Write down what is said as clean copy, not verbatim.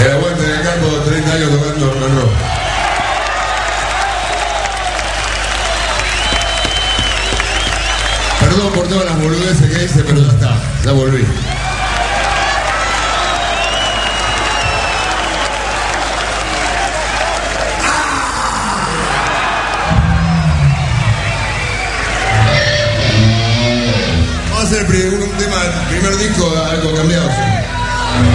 Que aguanten el campo 30 años tocando rock and roll. Perdón por todas las boludeces que hice, pero ya está, ya volví.